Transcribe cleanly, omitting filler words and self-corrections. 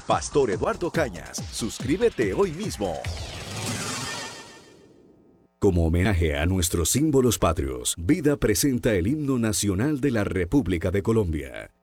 Pastor Eduardo Cañas, suscríbete hoy mismo. Como homenaje a nuestros símbolos patrios, Vida presenta el himno nacional de la República de Colombia.